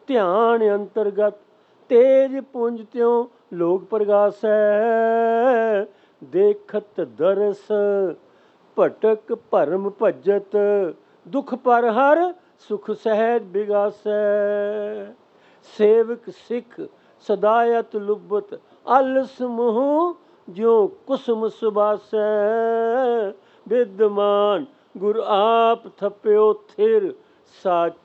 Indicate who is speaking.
Speaker 1: ਧਿਆਨ ਅੰਤਰਗਤ ਤੇਜ ਪੁੰਜ ਤਿਉ ਲੋਕ ਪ੍ਰਗਾਸੈ। ਦੇਖਤ ਦਰਸ ਭਟਕ ਭਰਮ ਭਜਤ ਦੁਖ ਪਰ ਹਰ ਸੁਖ ਸਹਿਜ ਬਿਗਾਸੈ। ਸੇਵਕ ਸਿੱਖ ਸਦਾਇਤ ਲੁਬਤ ਆਲਸ ਮੋਹ ਜਿਉ ਕੁਸਮ ਸੁਬਾਸੈ। ਵਿਦਮਾਨ ਗੁਰ ਆਪ ਥਪਿਓ ਥਿਰ ਸਾ